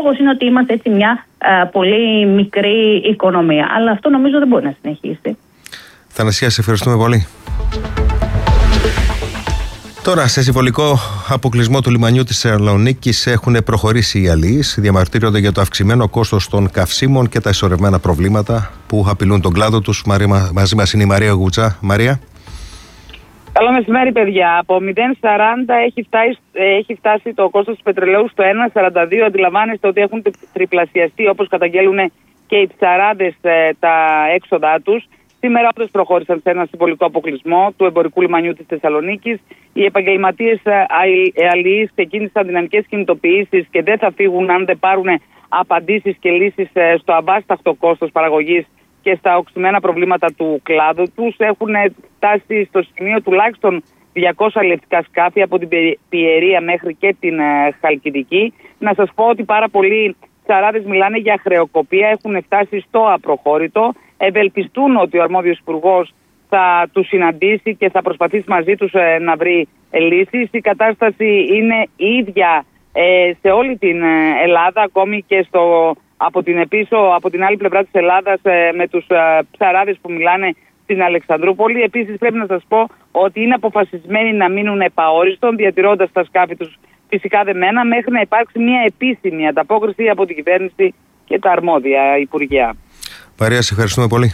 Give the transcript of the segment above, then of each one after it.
λόγος είναι ότι είμαστε έτσι μια πολύ μικρή οικονομία. Αλλά αυτό νομίζω δεν μπορεί να συνεχίσει. Θανασία, σε ευχαριστούμε πολύ. Τώρα, σε συμβολικό αποκλεισμό του λιμανιού της Θεσσαλονίκης έχουν προχωρήσει οι αλλοίς. Διαμαρτύρονται για το αυξημένο κόστος των καυσίμων και τα ισορρευμένα προβλήματα που απειλούν τον κλάδο τους. Μαζί μας είναι η Μαρία Γουτζά. Μαρία. Καλό μεσημέρι, παιδιά. Από 0,40 έχει φτάσει το κόστος του πετρελαίου στο 1,42. Αντιλαμβάνεστε ότι έχουν τριπλασιαστεί, όπως καταγγέλουν και οι ψαράδες, τα έξοδά τους. Σήμερα όντως προχώρησαν σε ένα συμβολικό αποκλεισμό του εμπορικού λιμανιού της Θεσσαλονίκης. Οι επαγγελματίες αλλοίς ξεκίνησαν δυναμικές κινητοποιήσεις και δεν θα φύγουν αν δεν πάρουν απαντήσεις και λύσεις στο αβάσταχτο κόστος παραγωγής και στα οξυμένα προβλήματα του κλάδου τους. Έχουν φτάσει στο σημείο τουλάχιστον 200 αλλιευτικά σκάφη από την Πιερία μέχρι και την Χαλκιδική. Να σας πω ότι πάρα πολλοί ψαράδες μιλάνε για χρεοκοπία, έχουν φτάσει στο απροχώρητο. Ευελπιστούν ότι ο αρμόδιος υπουργός θα τους συναντήσει και θα προσπαθήσει μαζί τους να βρει λύσεις. Η κατάσταση είναι ίδια σε όλη την Ελλάδα, ακόμη και από την άλλη πλευρά της Ελλάδας, με τους ψαράδες που μιλάνε στην Αλεξανδρούπολη. Επίσης πρέπει να σας πω ότι είναι αποφασισμένοι να μείνουν επαόριστον, διατηρώντας τα σκάφη τους φυσικά δεμένα, μέχρι να υπάρξει μια επίσημη ανταπόκριση από την κυβέρνηση και τα αρμόδια υπουργεία. Μαρία, σε ευχαριστούμε πολύ.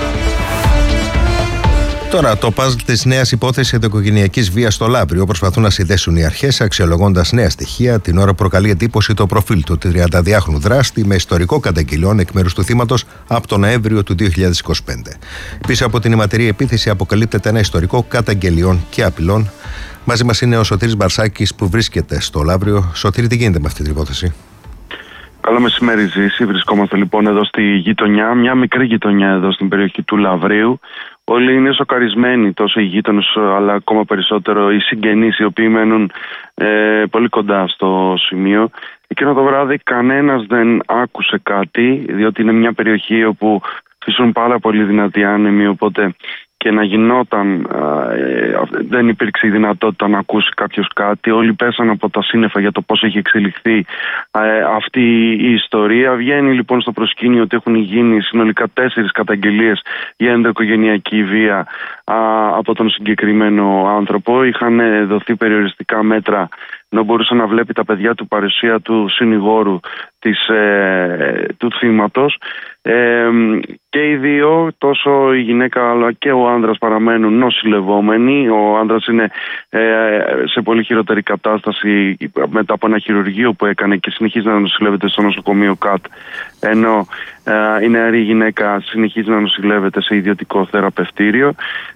Τώρα, το παζλ της νέας υπόθεσης ενδοοικογενειακής βίας στο Λαύριο προσπαθούν να συνδέσουν οι αρχές, αξιολογώντας νέα στοιχεία. Την ώρα προκαλεί εντύπωση το προφίλ του 32χρονου δράστη με ιστορικό καταγγελιών εκ μέρους του θύματος από τον Νοέμβριο του 2025. Πίσω από την αιματηρή επίθεση αποκαλύπτεται ένα ιστορικό καταγγελιών και απειλών. Μαζί μας είναι ο Σωτήρης Μπαρσάκης που βρίσκεται στο Λαύριο. Σωτήρη, τι γίνεται με αυτή την υπόθεση? Καλό μεσημέρι, Ζήση. Βρισκόμαστε λοιπόν εδώ στη γειτονιά, μια μικρή γειτονιά εδώ στην περιοχή του Λαυρίου. Όλοι είναι σοκαρισμένοι, τόσο οι γείτονες αλλά ακόμα περισσότερο οι συγγενείς, οι οποίοι μένουν πολύ κοντά στο σημείο. Εκείνο το βράδυ κανένας δεν άκουσε κάτι, διότι είναι μια περιοχή όπου φυσούν πάρα πολύ δυνατοί άνεμοι, οπότε και να γινόταν δεν υπήρξε η δυνατότητα να ακούσει κάποιος κάτι. Όλοι πέσαν από τα σύννεφα για το πώς έχει εξελιχθεί αυτή η ιστορία. Βγαίνει λοιπόν στο προσκήνιο ότι έχουν γίνει συνολικά 4 καταγγελίες για ενδοοικογενειακή βία από τον συγκεκριμένο άνθρωπο. Είχαν δοθεί περιοριστικά μέτρα να μπορούσε να βλέπει τα παιδιά του, παρουσία του συνηγόρου του θύματος. Και οι δύο, τόσο η γυναίκα αλλά και ο άνδρας, παραμένουν νοσηλευόμενοι. Ο άνδρας είναι σε πολύ χειρότερη κατάσταση μετά από ένα χειρουργείο που έκανε και συνεχίζει να νοσηλεύεται στο νοσοκομείο ΚΑΤ, ενώ η νεαρή γυναίκα συνεχίζει να νοσηλεύεται σε ιδιωτικό θεραπευτήριο.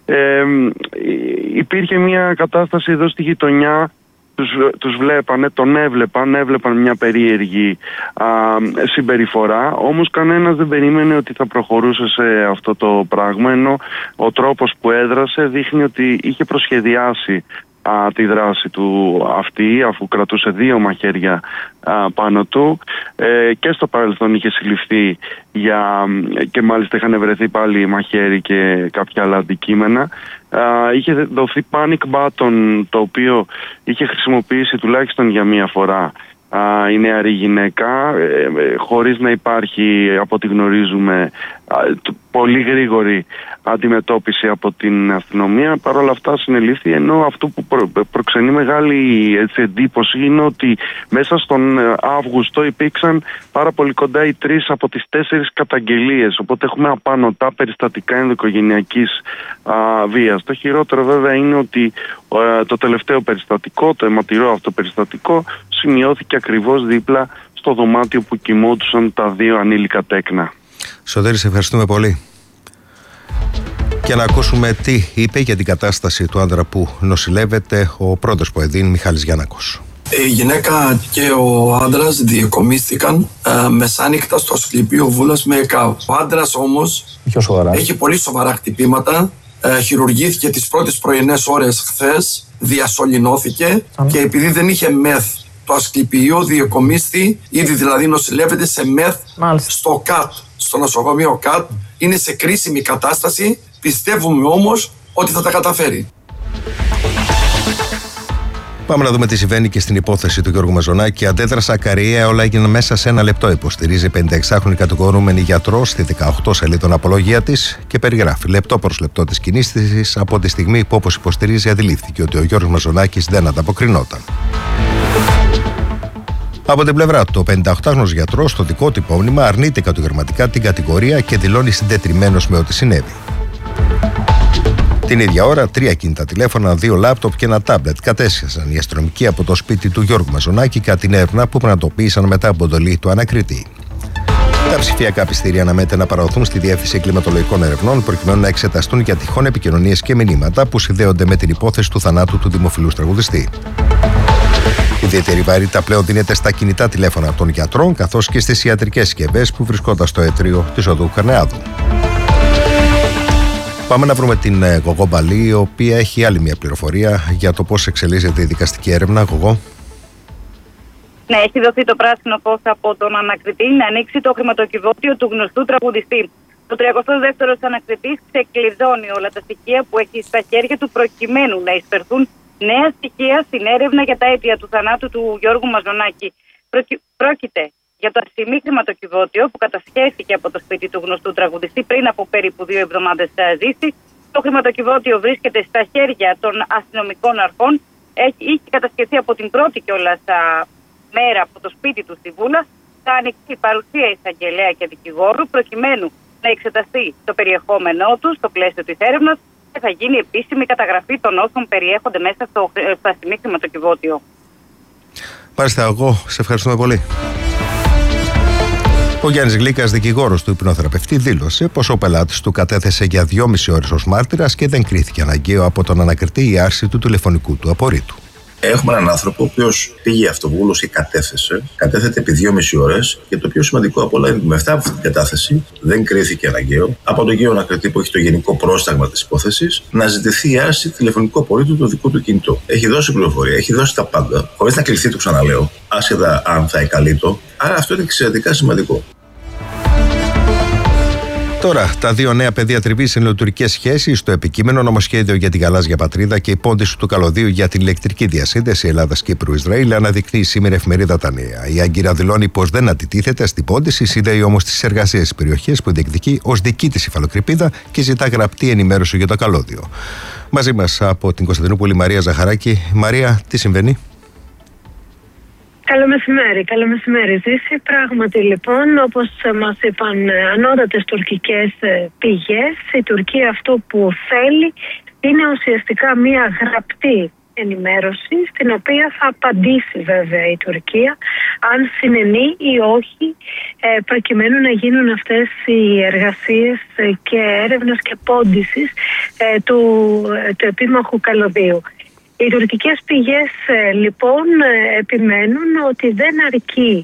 Υπήρχε μια κατάσταση εδώ στη γειτονιά. Τους βλέπανε, έβλεπαν μια περίεργη συμπεριφορά, όμως κανένας δεν περίμενε ότι θα προχωρούσε σε αυτό το πράγμα, ενώ ο τρόπος που έδρασε δείχνει ότι είχε προσχεδιάσει τη δράση του αυτή, αφού κρατούσε 2 μαχαίρια πάνω του, και στο παρελθόν είχε συλληφθεί και μάλιστα είχαν βρεθεί πάλι μαχαίρι και κάποια άλλα αντικείμενα. Είχε δοθεί panic button, το οποίο είχε χρησιμοποιήσει τουλάχιστον για μία φορά η νεαρή γυναίκα, χωρίς να υπάρχει, από ό,τι γνωρίζουμε, πολύ γρήγορη αντιμετώπιση από την αστυνομία. Παρ' όλα αυτά συνελήφθη, ενώ αυτό που προξενεί μεγάλη εντύπωση είναι ότι μέσα στον Αύγουστο υπήρξαν πάρα πολύ κοντά οι 3 από τις 4 καταγγελίες, οπότε έχουμε απανωτά περιστατικά ενδοοικογενειακής βίας. Το χειρότερο βέβαια είναι ότι το τελευταίο περιστατικό, το αιματηρό αυτό περιστατικό, σημειώθηκε ακριβώς δίπλα στο δωμάτιο που κοιμόντουσαν τα 2 ανήλικα τέκνα. Σωτήρη, σε ευχαριστούμε πολύ. Και να ακούσουμε τι είπε για την κατάσταση του άντρα που νοσηλεύεται ο πρώτος ποεδίν, Μιχάλης Γιάννακος. Η γυναίκα και ο άντρας διεκομίστηκαν μεσάνυχτα στο Ασκληπείο Βούλας με ΕΚΑΒ. Ο άντρας όμως έχει πολύ σοβαρά χτυπήματα. Χειρουργήθηκε τις πρώτες πρωινές ώρες χθες, διασωληνώθηκε και επειδή δεν είχε μεθ το Ασκληπείο, διεκομίστη, ήδη δηλαδή νοσηλεύεται σε μεθ στο ΚΑΤ, στο νοσοκομείο ΚΑΤ. Είναι σε κρίσιμη κατάσταση, πιστεύουμε όμως ότι θα τα καταφέρει. Πάμε να δούμε τι συμβαίνει και στην υπόθεση του Γιώργου Μαζονάκη. Αντέδρασα ακαριαία, όλα έγιναν μέσα σε ένα λεπτό. Υποστηρίζει 56χρονη κατηγορούμενη γιατρός στη 18 σελίδων απολογία της και περιγράφει λεπτό προς λεπτό τις κινήσεις της από τη στιγμή που, όπως υποστηρίζει, αντιλήφθηκε ότι ο Γιώργος Μαζονάκης δεν ανταποκρινόταν. Από την πλευρά του, ο 58χρονος γιατρός στο δικό του υπόμνημα αρνείται κατηγορηματικά την κατηγορία και δηλώνει συντετριμμένος με ό,τι συνέβη. Την ίδια ώρα, 3 κινητά τηλέφωνα, 2 λάπτοπ και ένα τάμπλετ κατέσχεσαν οι αστυνομικοί από το σπίτι του Γιώργου Μαζονάκη κατά την έρευνα που πραγματοποίησαν μετά από εντολή του ανακριτή. Τα ψηφιακά πιστήρια αναμένεται να παραδοθούν στη Διεύθυνση Εγκληματολογικών Ερευνών προκειμένου να εξεταστούν για τυχόν επικοινωνίες και μηνύματα που συνδέονται με την υπόθεση του θανάτου του δημοφιλούς τραγουδιστή. Ιδιαίτερη βαρύτητα πλέον δίνεται στα κινητά τηλέφωνα των γιατρών καθώς και στις ιατρικές συσκευές που βρισκόταν στο έτριο της οδού Καρνεάδου. Πάμε να βρούμε την Γογό Μπαλή, η οποία έχει άλλη μια πληροφορία για το πώς εξελίσσεται η δικαστική έρευνα. Γογό. Ναι, έχει δοθεί το πράσινο φως από τον ανακριτή να ανοίξει το χρηματοκιβώτιο του γνωστού τραγουδιστή. Ο 32ος ανακριτής ξεκλειδώνει όλα τα στοιχεία που έχει στα χέρια του προκειμένου να εισφερθούν νέα στοιχεία στην έρευνα για τα αίτια του θανάτου του Γιώργου Μαζονάκη. Πρόκειται για το ασημί χρηματοκιβώτιο που κατασχέθηκε από το σπίτι του γνωστού τραγουδιστή πριν από περίπου 2 εβδομάδες ζήστη. Το χρηματοκιβώτιο βρίσκεται στα χέρια των αστυνομικών αρχών. Είχε κατασχεθεί από την πρώτη κιόλας μέρα από το σπίτι του στη Βούλα. Θα ανοιχτεί παρουσία εισαγγελέα και δικηγόρου προκειμένου να εξεταστεί το περιεχόμενό του στο πλαίσιο της έρευνας και θα γίνει επίσημη καταγραφή των όσων περιέχονται μέσα στο ασημί χρηματοκιβώτιο. Μάλιστα, εγώ σε ευχαριστούμε πολύ. Ο Γιάννης Γλίκας, δικηγόρος του υπνοθεραπευτή, δήλωσε πως ο πελάτης του κατέθεσε για 2,5 ώρες ως μάρτυρας και δεν κρίθηκε αναγκαίο από τον ανακριτή η άρση του τηλεφωνικού του απορρίτου. Έχουμε έναν άνθρωπο ο οποίος πήγε αυτοβούλος και κατέθεται επί 2,5 ώρες και το πιο σημαντικό από όλα είναι ότι μετά από αυτή την κατάθεση δεν κρίθηκε αναγκαίο από τον κύριο ανακριτή που έχει το γενικό πρόσταγμα της υπόθεσης να ζητηθεί η άρση τηλεφωνικού απορρίτου του δικού του κινητό. Έχει δώσει πληροφορία, έχει δώσει τα πάντα, χωρίς να κληθεί, το ξαναλέω, άσχετα αν θα εκαλείτο. Άρα αυτό είναι εξαιρετικά σημαντικό. Τώρα, τα 2 νέα πεδία τριβής είναι λειτουργικές σχέσεις, το επικείμενο νομοσχέδιο για την γαλάζια πατρίδα και η πόντιση του καλωδίου για την ηλεκτρική διασύνδεση Ελλάδας-Κύπρου-Ισραήλ, αναδεικνύει σήμερα η εφημερίδα Τα Νέα. Η Άγκυρα δηλώνει πως δεν αντιτίθεται στην πόντιση, συνδέει όμως τις εργασίες στις περιοχές που διεκδικεί ως δική της υφαλοκρηπίδα και ζητά γραπτή ενημέρωση για το καλώδιο. Μαζί μας από την Κωνσταντινούπολη Μαρία Ζαχαράκη. Μαρία, τι συμβαίνει? Καλό μεσημέρι Ζήση. Πράγματι λοιπόν, όπως μας είπαν ανώτατες τουρκικές πηγές, η Τουρκία αυτό που θέλει είναι ουσιαστικά μια γραπτή ενημέρωση στην οποία θα απαντήσει βέβαια η Τουρκία αν συνενεί ή όχι προκειμένου να γίνουν αυτές οι εργασίες και έρευνας και πόντισης του επίμαχου καλωδίου. Οι τουρκικές πηγές λοιπόν επιμένουν ότι δεν αρκεί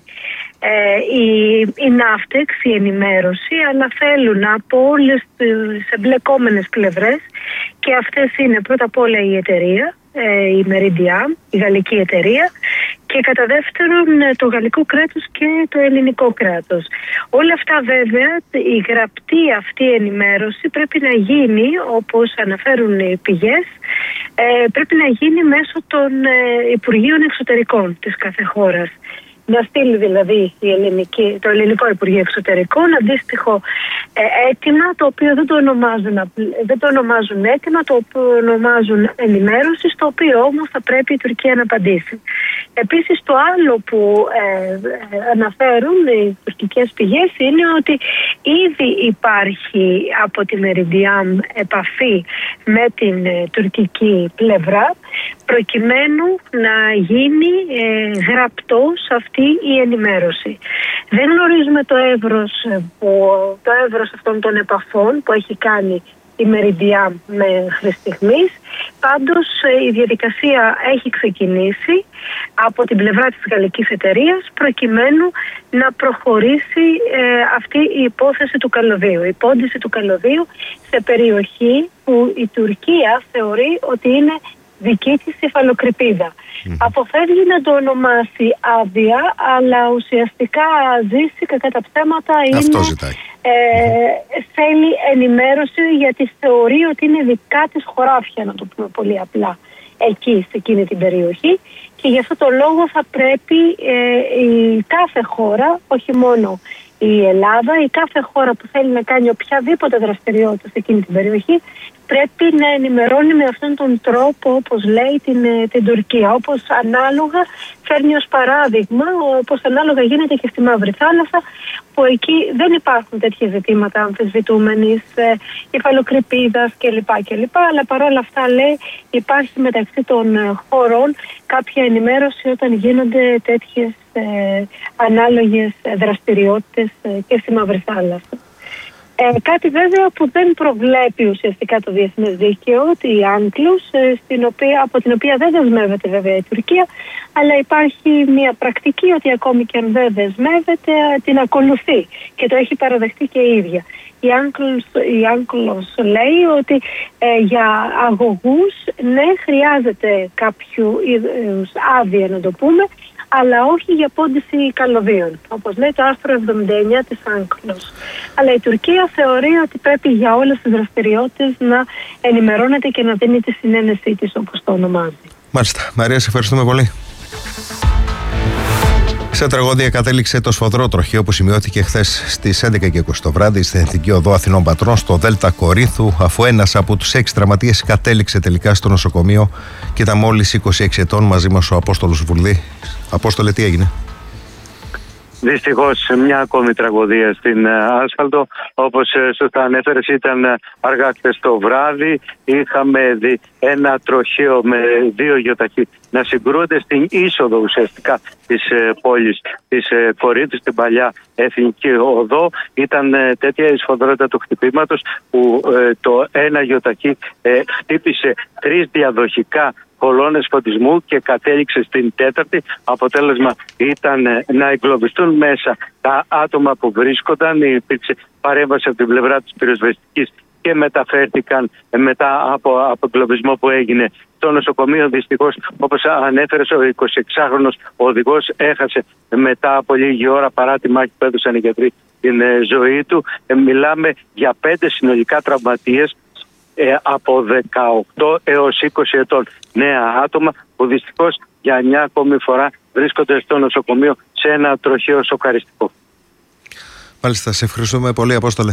η ναύτεξ, η ενημέρωση, αλλά θέλουν από όλες τις εμπλεκόμενες πλευρές, και αυτές είναι πρώτα απ' όλα η εταιρεία, η Meridiam, η γαλλική εταιρεία, και κατά δεύτερον το γαλλικό κράτος και το ελληνικό κράτος. Όλα αυτά βέβαια, η γραπτή αυτή ενημέρωση πρέπει να γίνει, όπως αναφέρουν οι πηγές, πρέπει να γίνει μέσω των Υπουργείων Εξωτερικών της κάθε χώρας. Να στείλει δηλαδή το Ελληνικό Υπουργείο Εξωτερικών αντίστοιχο αίτημα, το οποίο δεν το ονομάζουν αίτημα, το οποίο ονομάζουν ενημέρωση, στο οποίο όμως θα πρέπει η Τουρκία να απαντήσει. Επίσης, το άλλο που αναφέρουν οι τουρκικές πηγές είναι ότι ήδη υπάρχει από τη Meridiam επαφή με την τουρκική πλευρά προκειμένου να γίνει γραπτός αυτή η ενημέρωση. Δεν γνωρίζουμε το εύρος αυτών των επαφών που έχει κάνει η Meridiam μέχρι στιγμής. Πάντως η διαδικασία έχει ξεκινήσει από την πλευρά της γαλλικής εταιρείας προκειμένου να προχωρήσει αυτή η υπόθεση του καλωδίου, η πόντιση του καλωδίου σε περιοχή που η Τουρκία θεωρεί ότι είναι δική της υφαλοκρηπίδα. Αποφεύγει να το ονομάσει άδεια, αλλά ουσιαστικά ζήσει κατά τα ψέματα είναι, θέλει ενημέρωση γιατί θεωρεί ότι είναι δικά της χωράφια, να το πούμε πολύ απλά. εκεί, σε εκείνη την περιοχή, και γι' αυτό το λόγο θα πρέπει η κάθε χώρα, όχι μόνο η Ελλάδα, η κάθε χώρα που θέλει να κάνει οποιαδήποτε δραστηριότητα σε εκείνη την περιοχή, πρέπει να ενημερώνει με αυτόν τον τρόπο, όπως λέει, την Τουρκία. Όπως ανάλογα φέρνει ως παράδειγμα, όπως ανάλογα γίνεται και στη Μαύρη Θάλασσα, που εκεί δεν υπάρχουν τέτοια ζητήματα αμφισβητούμενης υφαλοκρηπίδας κλπ. Αλλά παρόλα αυτά, λέει, υπάρχει μεταξύ των χωρών κάποια ενημέρωση όταν γίνονται τέτοιες ανάλογες δραστηριότητες και στη Μαύρη Θάλασσα. Κάτι βέβαια που δεν προβλέπει ουσιαστικά το διεθνές δίκαιο, η UNCLOS, από την οποία δεν δεσμεύεται βέβαια η Τουρκία, αλλά υπάρχει μια πρακτική ότι ακόμη και αν δεν δεσμεύεται την ακολουθεί και το έχει παραδεχτεί και η ίδια. Η UNCLOS λέει ότι για αγωγούς, ναι, χρειάζεται κάποιο είδους άδεια, να το πούμε, αλλά όχι για πόντιση καλωδίων, όπως λέει το άρθρο 79 της UNCLOS. Αλλά η Τουρκία θεωρεί ότι πρέπει για όλες τις δραστηριότητες να ενημερώνεται και να δίνει τη συνένεσή της, όπως το ονομάζει. Μάλιστα. Μαρία, σε ευχαριστούμε πολύ. Σε τραγωδία κατέληξε το σφοδρό τροχαίο που σημειώθηκε χθες στις 11:20 το βράδυ στην Εθνική Οδό Αθηνών Πατρών στο Δέλτα Κορίνθου, αφού ένας από τους 6 τραυματίες κατέληξε τελικά στο νοσοκομείο και ήταν μόλις 26 ετών. Μαζί μας ο Απόστολος Βουλδί. Απόστολε, τι έγινε? Δυστυχώς μια ακόμη τραγωδία στην άσφαλτο. Όπως σωστά ανέφερες, ήταν αργά χθες το βράδυ. Είχαμε δει ένα τροχαίο με 2 γιοταχή να συγκρούονται στην είσοδο ουσιαστικά της πόλης της Κορίνθου, στην παλιά Εθνική Οδό. Ήταν τέτοια η σφοδρότητα του χτυπήματος που το ένα γιοταχή χτύπησε 3 διαδοχικά κολόνες φωτισμού και κατέληξε στην 4η. Αποτέλεσμα ήταν να εγκλωβιστούν μέσα τα άτομα που βρίσκονταν. Υπήρξε παρέμβαση από την πλευρά της πυροσβεστικής και μεταφέρθηκαν μετά από εγκλωβισμό που έγινε στο νοσοκομείο. Δυστυχώς, όπως ανέφερες, ο 26χρονος οδηγός έχασε μετά από λίγη ώρα, παρά τη μάχη που έδωσαν οι γιατροί, την ζωή του. Μιλάμε για 5 συνολικά τραυματίες από 18 έως 20 ετών νέα άτομα που δυστυχώς για μια ακόμη φορά βρίσκονται στο νοσοκομείο σε ένα τροχαίο σοκαριστικό. Μάλιστα, σε ευχαριστούμε πολύ, Απόστολε.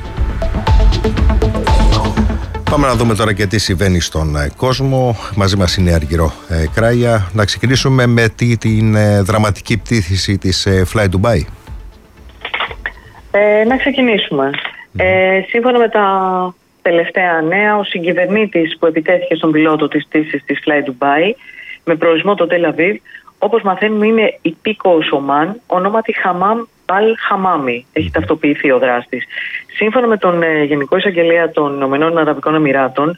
Πάμε να δούμε τώρα και τι συμβαίνει στον κόσμο. Μαζί μας είναι η Αργυρό Κράγια. Να ξεκινήσουμε με την δραματική πτήθηση της Fly Dubai. Να ξεκινήσουμε. Σύμφωνα με τα τελευταία νέα, ο συγκυβερνήτης που επιτέθηκε στον πιλότο της πτήσης της Fly Dubai με προορισμό το Τελ Αβίβ, όπως μαθαίνουμε, είναι υπήκοος Ομάν, ονόματι Χαμάμ Αλ Χαμάμι. Έχει ταυτοποιηθεί ο δράστης. Σύμφωνα με τον Γενικό Εισαγγελέα των Ηνωμένων Αραβικών Εμιράτων,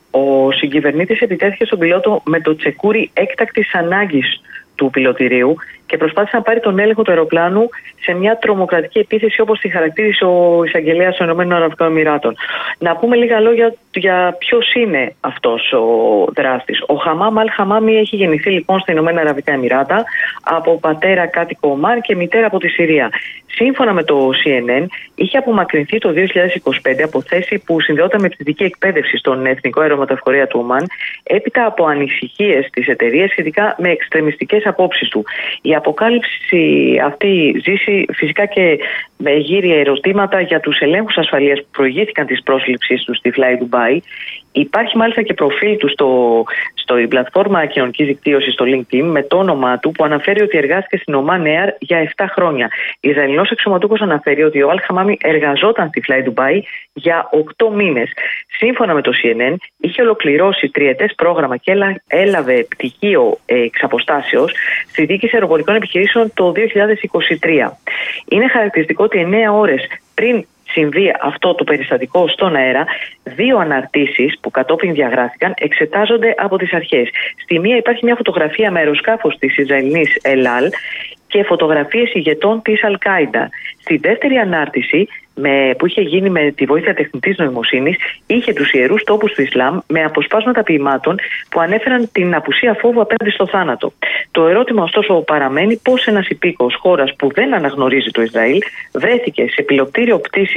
ο συγκυβερνήτης επιτέθηκε στον πιλότο με το τσεκούρι έκτακτης ανάγκης του πιλωτηρίου και προσπάθησε να πάρει τον έλεγχο του αεροπλάνου σε μια τρομοκρατική επίθεση, όπως τη χαρακτήρισε ο εισαγγελέας των ΗΠΑ. Να πούμε λίγα λόγια για ποιος είναι αυτός ο δράστης. Ο Χαμάμ Αλ Χαμάμι έχει γεννηθεί λοιπόν στα ΗΠΑ από πατέρα κάτοικο Ομάν και μητέρα από τη Συρία. Σύμφωνα με το CNN, είχε απομακρυνθεί το 2025 από θέση που συνδεόταν με πτυτική εκπαίδευση στον Εθνικό Αερομεταφορέα του Ομάν, έπειτα από ανησυχίες της εταιρείας σχετικά με εξτρεμιστικές απόψεις του. Η αποκάλυψη αυτή ζήσει φυσικά και με γύρια ερωτήματα για τους ελέγχους ασφαλείας που προηγήθηκαν της πρόσληψής του στη Fly Dubai. Υπάρχει μάλιστα και προφίλ του στο πλατφόρμα κοινωνικής δικτύωσης στο LinkedIn με το όνομά του, που αναφέρει ότι εργάστηκε στην Oman Air για 7 χρόνια. Ισραηλινός αξιωματούχος αναφέρει ότι ο Αλ Χαμάμι εργαζόταν στη Fly Dubai για 8 μήνες. Σύμφωνα με το CNN, είχε ολοκληρώσει 3ετές πρόγραμμα και έλαβε πτυχίο εξ αποστάσεως στη διοίκηση αεροπορικών επιχειρήσεων το 2023. Είναι χαρακτηριστικό ότι 9 ώρες πριν συμβεί αυτό το περιστατικό στον αέρα, 2 αναρτήσεις που κατόπιν διαγράφηκαν εξετάζονται από τις αρχές. Στη μία υπάρχει μια φωτογραφία με αεροσκάφος της Ισραηλινής El Al και φωτογραφίες ηγετών της Al-Qaeda. Στη δεύτερη ανάρτηση, που είχε γίνει με τη βοήθεια τεχνητής νοημοσύνης, είχε τους ιερούς τόπους του Ισλάμ με αποσπάσματα ποιημάτων που ανέφεραν την απουσία φόβου απέναντι στο θάνατο. Το ερώτημα ωστόσο παραμένει πώς ένας υπήκοος χώρας που δεν αναγνωρίζει το Ισραήλ βρέθηκε σε πιλωτήριο πτήσης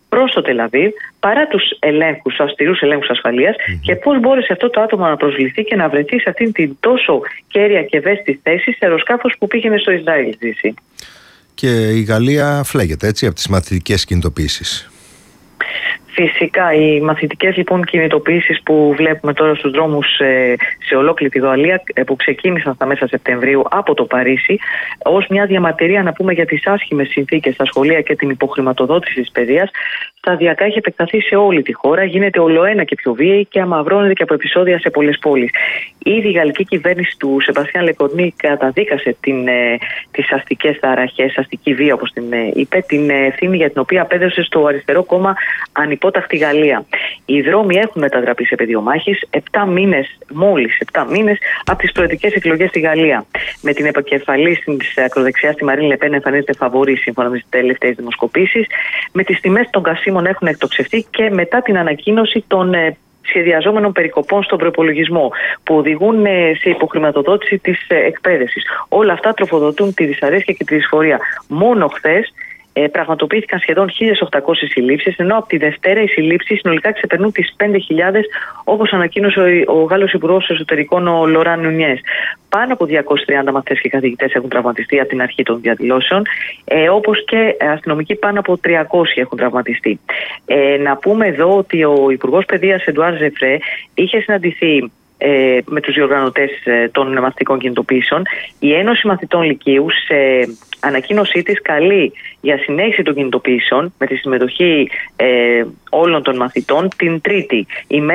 προς το Τελαβίβ, παρά τους αυστηρούς ελέγχους ασφαλείας, και πώς μπόρεσε αυτό το άτομο να προσβληθεί και να βρεθεί σε αυτήν την τόσο κέρια και ευαίσθητη θέση σε αεροσκάφος που πήγαινε στο Ισραήλ. Και η Γαλλία φλέγεται έτσι από τις μαθητικές κινητοποιήσεις. Φυσικά, οι μαθητικές λοιπόν κινητοποιήσεις που βλέπουμε τώρα στους δρόμους σε ολόκληρη τη Γαλλία, που ξεκίνησαν στα μέσα Σεπτεμβρίου από το Παρίσι, ως μια διαμαρτυρία, να πούμε, για τις άσχημες συνθήκες στα σχολεία και την υποχρηματοδότηση της παιδείας, σταδιακά έχει επεκταθεί σε όλη τη χώρα, γίνεται ολοένα και πιο βίαιη και αμαυρώνεται και από επεισόδια σε πολλές πόλεις. Ήδη η γαλλική κυβέρνηση του Σεμπαστιάν Λεκορνί καταδίκασε τις αστικές ταραχές, αστική βία όπως την είπε, την ευθύνη για την οποία απέδωσε στο αριστερό κόμμα Ανυπόταχτη Γαλλία. Οι δρόμοι έχουν μετατραπεί σε πεδίο μάχης, μόλις 7 μήνες από τις προεδρικές εκλογές στη Γαλλία. Με την επικεφαλής της ακροδεξιάς, τη Μαρίν Λε Πεν, εμφανίζεται φαβορή σύμφωνα με τις τελευταίες δημοσκοπήσεις, με τις τιμές των καυσίμων να έχουν εκτοξευτεί και μετά την ανακοίνωση των σχεδιαζόμενων περικοπών στον προϋπολογισμό που οδηγούν σε υποχρηματοδότηση της εκπαίδευσης. Όλα αυτά τροφοδοτούν τη δυσαρέσκεια και τη δυσφορία. Μόνο χθες πραγματοποιήθηκαν σχεδόν 1.800 συλλήψεις, ενώ από τη Δευτέρα οι συλλήψεις συνολικά ξεπερνούν τις 5.000, όπως ανακοίνωσε ο Γάλλος Υπουργός Εσωτερικών, ο Λοράν Νουνιές. Πάνω από 230 μαθητές και καθηγητές έχουν τραυματιστεί από την αρχή των διαδηλώσεων, όπως και αστυνομικοί πάνω από 300 έχουν τραυματιστεί. Να πούμε εδώ ότι ο Υπουργός Παιδείας Εντουάρ Ζεφρέ είχε συναντηθεί με τους διοργανωτές των μαθητικών κινητοποιήσεων. Η Ένωση Μαθητών Λυκείου σε ανακοίνωσή της καλεί για συνέχιση των κινητοποιήσεων με τη συμμετοχή όλων των μαθητών την Τρίτη,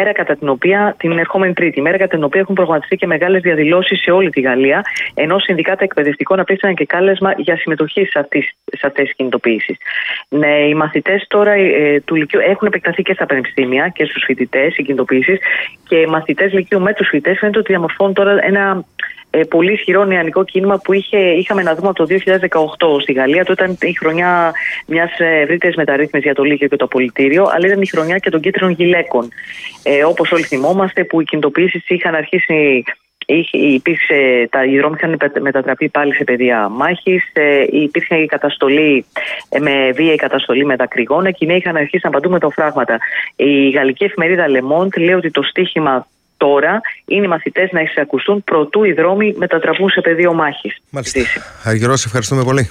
την ερχόμενη Τρίτη, ημέρα κατά την οποία έχουν προγραμματιστεί και μεγάλες διαδηλώσεις σε όλη τη Γαλλία, ενώ συνδικάτα εκπαιδευτικών απέστειλαν και κάλεσμα για συμμετοχή σε αυτές τις κινητοποιήσεις. Οι μαθητές τώρα του Λυκείου έχουν επεκταθεί και στα πανεπιστήμια και στους φοιτητές οι κινητοποιήσεις, και οι μαθητές Λυκείου με τους φοιτητές φαίνεται ότι διαμορφώνουν τώρα ένα πολύ ισχυρό νεανικό κίνημα που είχαμε να δούμε από το 2018 στη Γαλλία. Τότε ήταν η χρονιά μιας ευρύτερης μεταρρύθμισης για το Λύκειο και το Απολυτήριο, αλλά ήταν η χρονιά και των κίτρινων γυλαίκων. Όπως όλοι θυμόμαστε, που οι κινητοποιήσεις είχαν αρχίσει. Οι δρόμοι είχαν μετατραπεί πάλι σε πεδία μάχης, υπήρχε η καταστολή με βία, η καταστολή με δακρυγόνα, και οι νέοι είχαν αρχίσει να απαντούν με τα φράγματα. Η γαλλική εφημερίδα Le Monde λέει ότι το στίχημα τώρα είναι οι μαθητές να εισακουστούν προτού οι δρόμοι μετατραπούν σε πεδίο μάχης. Μάλιστα. Αργυρό, σε ευχαριστούμε πολύ.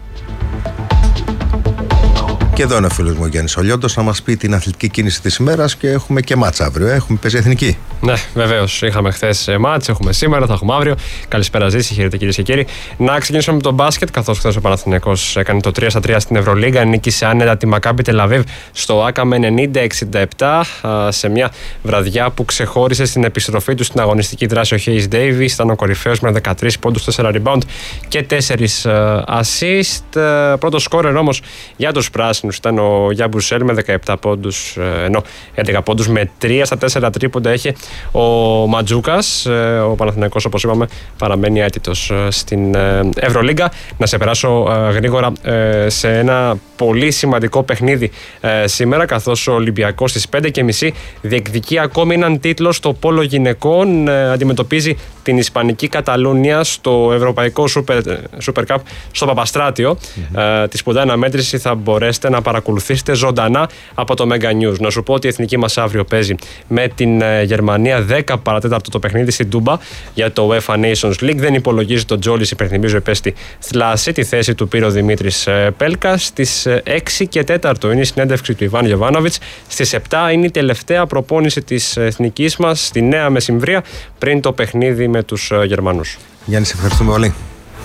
Και εδώ είναι ο φίλος μου ο Γιάννης Ολιόντος να μας πει την αθλητική κίνηση της ημέρας, και έχουμε και μάτς αύριο. Έχουμε παίζει εθνική. Ναι, βεβαίως. Είχαμε χθες μάτς, έχουμε σήμερα, θα έχουμε αύριο. Καλησπέρα, Ζήση, χαίρετε κυρίες και κύριοι. Να ξεκινήσουμε με τον μπάσκετ, καθώς χθες ο Παναθηναϊκός έκανε το 3-3 στην Ευρωλίγκα. Νίκησε άνετα τη Μακάμπι Τελαβίβ στο Άκα με 90-67, σε μια βραδιά που ξεχώρισε στην επιστροφή του στην αγωνιστική δράση ο Χέις Ντέιβις. Ήταν ο κορυφαίος με 13 πόντους, 4 rebound και 4 assist. Πρώτος σκόρερ όμως για τους πράσινους ήταν ο Γιάμπουρσελ με 17 πόντους, ενώ 11 πόντους με 3 στα 4 τρίποντα έχει ο Ματζούκας. Ο Παναθηναϊκός, όπως είπαμε, παραμένει αίτητος στην Ευρωλίγκα. Να σε περάσω γρήγορα σε ένα πολύ σημαντικό παιχνίδι σήμερα, καθώς ο Ολυμπιακός στις 5:30 διεκδικεί ακόμη έναν τίτλο στο πόλο γυναικών. Αντιμετωπίζει την Ισπανική Καταλούνια στο Ευρωπαϊκό Super Cup στο Παπαστράτιο. Τη σπουδαία αναμέτρηση θα μπορέσετε να παρακολουθήσετε ζωντανά από το Mega News. Να σου πω ότι η εθνική μας αύριο παίζει με την Γερμανία 10 παρατέταρτο το παιχνίδι στην Τούμπα για το UEFA Nations League. Δεν υπολογίζει τον Τζόλις, υπενθυμίζω, επέστη θλάση. Τη θέση του πήρε ο Δημήτρης Πέλκα. Στις 6 και 4 είναι η συνέντευξη του Ιβάν Γιοβάνοβιτς. Στις 7 είναι η τελευταία προπόνηση της εθνικής μας στη Νέα Μεσημβρία πριν το παιχνίδι με τους Γερμανούς. Γιάννη, σε ευχαριστούμε πολύ.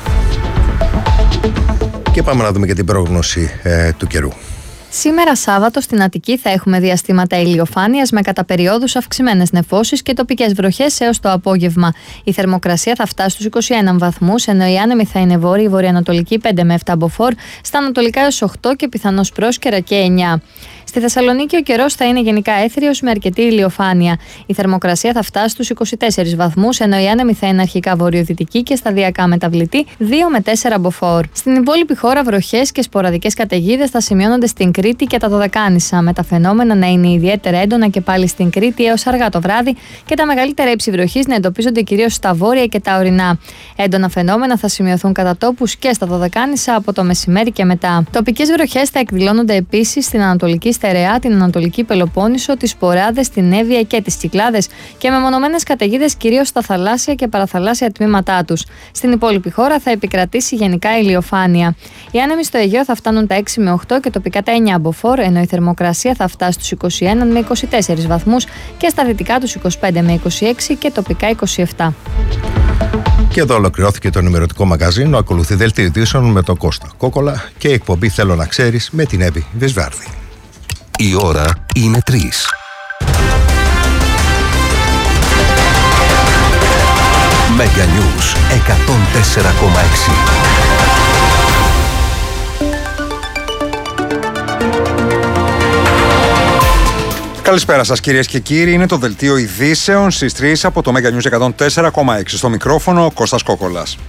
Και πάμε να δούμε και την πρόγνωση του καιρού. Σήμερα Σάββατο στην Αττική θα έχουμε διαστήματα ηλιοφάνειας με κατά περιόδους αυξημένες νεφώσεις και τοπικές βροχές έως το απόγευμα. Η θερμοκρασία θα φτάσει στους 21 βαθμούς, ενώ η άνεμη θα είναι βόρειη βορειοανατολική 5 με 7 μποφόρ, στα ανατολικά έως 8 και πιθανώς πρόσκαιρα και 9. Στη Θεσσαλονίκη ο καιρός θα είναι γενικά έθριος με αρκετή ηλιοφάνεια. Η θερμοκρασία θα φτάσει στους 24 βαθμούς, ενώ η άνεμη θα είναι αρχικά βορειοδυτική και σταδιακά μεταβλητή 2 με 4 μποφόρ. Στην υπόλοιπη χώρα βροχές και σποραδικές καταιγίδες θα σημειώνονται στην Κρήτη και τα Δωδεκάνησα, με τα φαινόμενα να είναι ιδιαίτερα έντονα και πάλι στην Κρήτη έως αργά το βράδυ και τα μεγαλύτερα ύψη βροχής να εντοπίζονται κυρίως στα βόρεια και τα ορεινά. Έντονα φαινόμενα θα σημειωθούν κατά τόπους και στα Δωδεκάνησα από το μεσημέρι και μετά. Τοπικές βροχές θα εκδηλώνονται επίσης στην Ανατολική, στερεά την Ανατολική Πελοπόννησο, τις Ποράδες, την Εύβοια και τις Κυκλάδες και με μονομένες καταιγίδες κυρίως στα θαλάσσια και παραθαλάσσια τμήματά τους. Στην υπόλοιπη χώρα θα επικρατήσει γενικά ηλιοφάνεια. Οι άνεμοι στο Αιγαίο θα φτάνουν τα 6 με 8 και τοπικά τα 9 μποφόρ, ενώ η θερμοκρασία θα φτάσει στους 21 με 24 βαθμούς και στα δυτικά τους 25 με 26 και τοπικά 27. Και εδώ ολοκληρώθηκε το ενημερωτικό μαγαζίνο. Ακολουθεί δελτίο ειδήσεων με τον Κώστα Κόκολα και η εκπομπή Θέλω να ξέρεις με την Εύη Βεσβάρδη. Η ώρα είναι 3. Mega News 104,6. Καλησπέρα σας κυρίες και κύριοι, είναι το δελτίο ειδήσεων στις 3 από το Mega News 104,6. Στο μικρόφωνο ο Κώστας Κόκολας.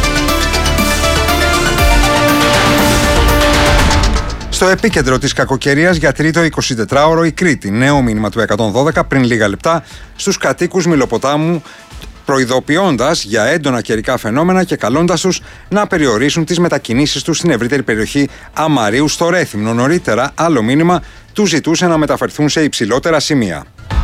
Στο επίκεντρο της κακοκαιρίας για τρίτο 24ωρο η Κρήτη. Νέο μήνυμα του 112 πριν λίγα λεπτά στους κατοίκους Μυλοποτάμου, προειδοποιώντας για έντονα καιρικά φαινόμενα και καλώντας τους να περιορίσουν τις μετακινήσεις τους στην ευρύτερη περιοχή Αμαρίου στο Ρέθυμνο. Νωρίτερα, άλλο μήνυμα τους ζητούσε να μεταφερθούν σε υψηλότερα σημεία.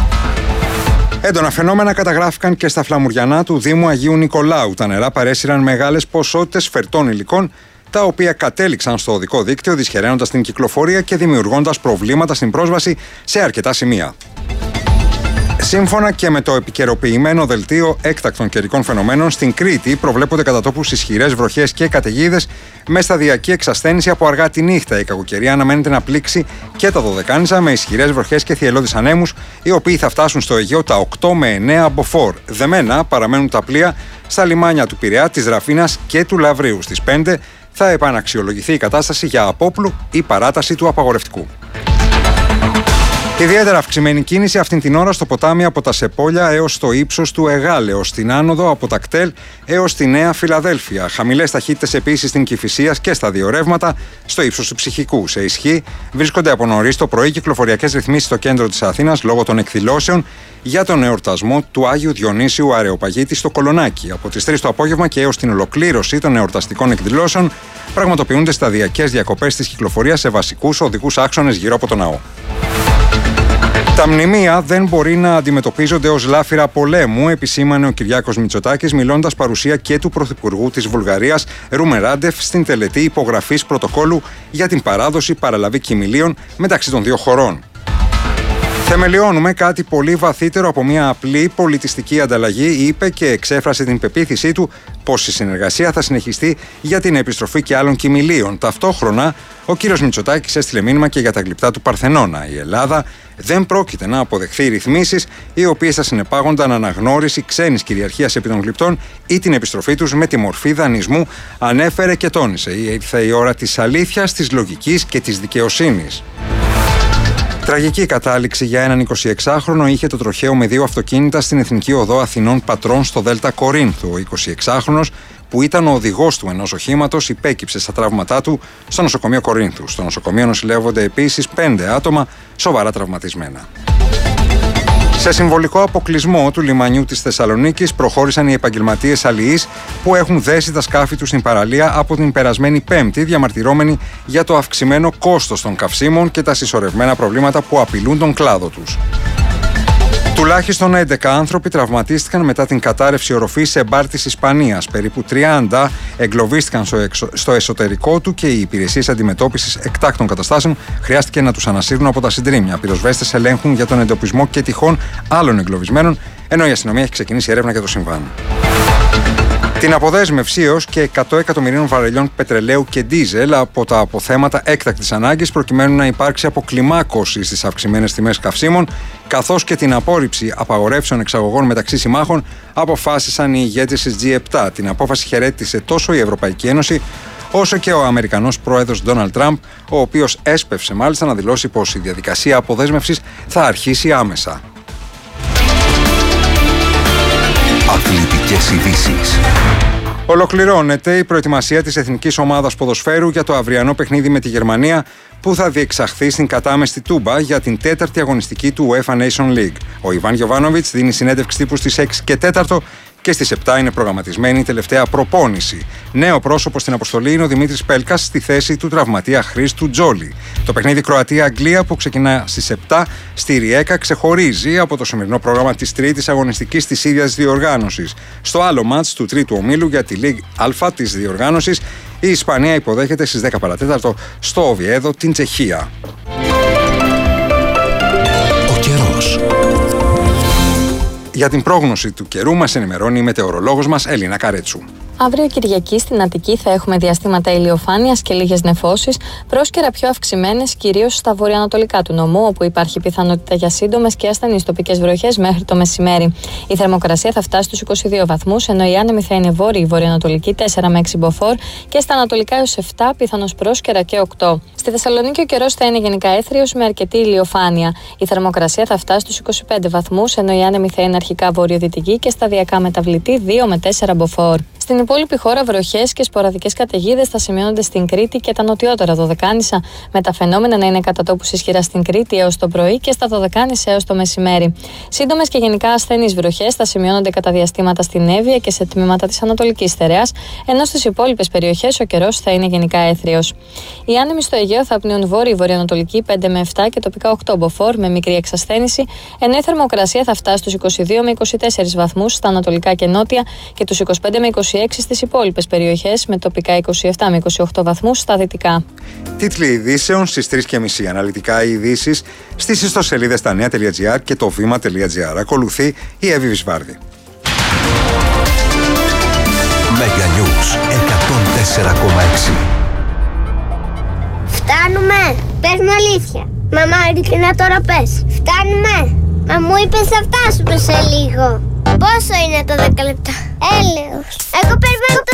Έντονα φαινόμενα καταγράφηκαν και στα φλαμουριανά του Δήμου Αγίου Νικολάου. Τα νερά παρέσυραν μεγάλες ποσότητες φερτών υλικών, τα οποία κατέληξαν στο οδικό δίκτυο, δυσχεραίνοντας την κυκλοφορία και δημιουργώντας προβλήματα στην πρόσβαση σε αρκετά σημεία. Σύμφωνα και με το επικαιροποιημένο δελτίο έκτακτων καιρικών φαινομένων, στην Κρήτη προβλέπονται κατά τόπους ισχυρές βροχές και καταιγίδες με σταδιακή εξασθένηση από αργά τη νύχτα. Η κακοκαιρία αναμένεται να πλήξει και τα Δωδεκάνησα με ισχυρές βροχές και θυελλώδεις ανέμους, οι οποίοι θα φτάσουν στο Αιγαίο τα 8 με 9 μποφόρ. Δεμένα παραμένουν τα πλοία στα λιμάνια του Πειραιά, της Ραφίνας και του Λαβρίου. Στις 5 θα επαναξιολογηθεί η κατάσταση για απόπλου ή παράταση του απαγορευτικού. Ιδιαίτερα αυξημένη κίνηση αυτήν την ώρα στο ποτάμι από τα Σεπόλια έως το ύψος του Εγάλεω, στην άνοδο από τα Κτέλ έως τη Νέα Φιλαδέλφια. Χαμηλές ταχύτητες επίσης στην Κηφισίας και στα δύο ρεύματα στο ύψος του Ψυχικού. Σε ισχύ βρίσκονται από νωρίς το πρωί κυκλοφοριακές ρυθμίσεις στο κέντρο της Αθήνας λόγω των εκδηλώσεων για τον εορτασμό του Άγιου Διονύσιου Αρεοπαγίτη στο Κολονάκι. Από τις 3 το απόγευμα και έως την ολοκλήρωση των εορταστικών εκδηλώσεων πραγματοποιούνται σταδιακές διακοπές της κυκλοφορίας σε βασικούς οδικούς άξονες γύρω από τον ναό. Τα μνημεία δεν μπορεί να αντιμετωπίζονται ως λάφυρα πολέμου, επισήμανε ο Κυριάκος Μητσοτάκης, μιλώντας παρουσία και του Πρωθυπουργού της Βουλγαρίας, Ρούμεν Ράντεφ, στην τελετή υπογραφής πρωτοκόλου για την παράδοση παραλαβή κοιμηλίων μεταξύ των δύο χωρών. Θεμελιώνουμε κάτι πολύ βαθύτερο από μια απλή πολιτιστική ανταλλαγή, είπε και εξέφρασε την πεποίθησή του πως η συνεργασία θα συνεχιστεί για την επιστροφή και άλλων κοιμηλίων. Ταυτόχρονα, ο κύριος Μητσοτάκης έστειλε μήνυμα και για τα γλυπτά του Παρθενώνα. Η Ελλάδα δεν πρόκειται να αποδεχθεί ρυθμίσεις οι οποίες θα συνεπάγονταν αναγνώριση ξένης κυριαρχίας επί των γλυπτών ή την επιστροφή τους με τη μορφή δανεισμού, ανέφερε και τόνισε. Ήρθε η ώρα της αλήθειας, της λογικής και της δικαιοσύνης. Τραγική κατάληξη για έναν 26χρονο είχε το τροχαίο με 2 αυτοκίνητα στην Εθνική Οδό Αθηνών Πατρών στο Δέλτα Κορίνθου. Ο 26χρονος, που ήταν ο οδηγός του ενός οχήματος, υπέκυψε στα τραύματά του στο νοσοκομείο Κορίνθου. Στο νοσοκομείο νοσηλεύονται επίσης 5 άτομα σοβαρά τραυματισμένα. Σε συμβολικό αποκλεισμό του λιμανιού της Θεσσαλονίκης προχώρησαν οι επαγγελματίες αλληλείς που έχουν δέσει τα σκάφη τους στην παραλία από την περασμένη Πέμπτη, διαμαρτυρώμενοι για το αυξημένο κόστος των καυσίμων και τα συσσωρευμένα προβλήματα που απειλούν τον κλάδο τους. Τουλάχιστον 11 άνθρωποι τραυματίστηκαν μετά την κατάρρευση οροφής σε μπάρ της Ισπανίας. Περίπου 30 εγκλωβίστηκαν στο εσωτερικό του και οι υπηρεσίες αντιμετώπισης εκτάκτων καταστάσεων χρειάστηκε να τους ανασύρουν από τα συντρίμμια. Πυροσβέστες ελέγχουν για τον εντοπισμό και τυχόν άλλων εγκλωβισμένων, ενώ η αστυνομία έχει ξεκινήσει έρευνα για το συμβάν. Την αποδέσμευση έως και 100 εκατομμυρίων βαρελιών πετρελαίου και ντίζελ από τα αποθέματα έκτακτης ανάγκης προκειμένου να υπάρξει αποκλιμάκωση στις αυξημένες τιμές καυσίμων, καθώς και την απόρριψη απαγορεύσεων εξαγωγών μεταξύ συμμάχων, αποφάσισαν οι ηγέτες της G7. Την απόφαση χαιρέτησε τόσο η Ευρωπαϊκή Ένωση όσο και ο Αμερικανός πρόεδρος Ντόναλντ Τραμπ, ο οποίος έσπευσε μάλιστα να δηλώσει πως η διαδικασία αποδέσμευσης θα αρχίσει άμεσα. Αθλητικές ειδήσεις. Ολοκληρώνεται η προετοιμασία της Εθνικής Ομάδας Ποδοσφαίρου για το αυριανό παιχνίδι με τη Γερμανία που θα διεξαχθεί στην κατάμεστη Τούμπα για την 4η αγωνιστική του UEFA Nation League. Ο Ιβάν Γιοβάνοβιτς δίνει συνέντευξη τύπου στις 6 και 4 και στις 7 είναι προγραμματισμένη η τελευταία προπόνηση. Νέο πρόσωπο στην αποστολή είναι ο Δημήτρης Πέλκας στη θέση του τραυματία Χρήστου Τζόλι. Το παιχνίδι Κροατία-Αγγλία που ξεκινά στις 7 στη Ριέκα ξεχωρίζει από το σημερινό πρόγραμμα της τρίτης αγωνιστικής της ίδιας διοργάνωσης. Στο άλλο μάτς του τρίτου ομίλου για τη Ligue Α της διοργάνωσης, η Ισπανία υποδέχεται στις 10 παρατέταρτο στο Οβιέδο την Τσεχία. Ο καιρός. Για την πρόγνωση του καιρού μας ενημερώνει η μετεωρολόγος μας Έλληνα Καρέτσου. Αύριο Κυριακή στην Αττική θα έχουμε διαστήματα ηλιοφάνειας και λίγες νεφώσεις, πρόσκαιρα πιο αυξημένες κυρίως στα βορειοανατολικά του νομού, όπου υπάρχει πιθανότητα για σύντομες και ασθενείς τοπικές βροχές μέχρι το μεσημέρι. Η θερμοκρασία θα φτάσει στους 22 βαθμούς, ενώ οι άνεμοι θα είναι βόρειοι, βορειοανατολικοί 4 με 6 μποφόρ και στα ανατολικά έως 7, πιθανώς πρόσκαιρα και 8. Στη Θεσσαλονίκη ο καιρός θα είναι γενικά έθριος με αρκετή ηλιοφάνεια. Η θερμοκρασία θα φτάσει στους 25 βαθμούς, ενώ οι άνεμοι θα είναι αρχικά βορειοδυτικοί και σταδιακά μεταβλητοί 2 με 4 μποφόρ. Στην υπόλοιπη χώρα, βροχές και σποραδικές καταιγίδες θα σημειώνονται στην Κρήτη και τα νοτιότερα Δωδεκάνησα, με τα φαινόμενα να είναι κατά τόπους ισχυρά στην Κρήτη έως το πρωί και στα Δωδεκάνησα έως το μεσημέρι. Σύντομες και γενικά ασθενείς βροχές θα σημειώνονται κατά διαστήματα στην Εύβοια και σε τμήματα της Ανατολικής Στερεάς, ενώ στις υπόλοιπες περιοχές ο καιρός θα είναι γενικά έθριος. Οι άνεμοι στο Αιγαίο θα πνέουν βόρειοι-βορειοανατολικοί 5 με 7 και τοπικά 8 μποφόρ με μικρή εξασθένηση, ενώ η θερμοκρασία θα φτάσει στους 22 με 24 βαθμούς στα ανατολικά και νότια και τους 25 με 26 στις υπόλοιπες περιοχές, με τοπικά 27 με 28 βαθμούς στα δυτικά. Τίτλοι ειδήσεων στις 3.30. Αναλυτικά οι ειδήσεις στις ιστοσελίδες stanea.gr και το vima.gr. Ακολουθεί η Εύη Βυσβάρδη. Mega News 104,6. Φτάνουμε! Πες μου αλήθεια. Μαμά, ειλικρινά τώρα πες. Φτάνουμε! Μα μου είπες θα φτάσουμε σε λίγο. Πόσο είναι το 10 λεπτά? Έλεος. Εγώ περιμένω το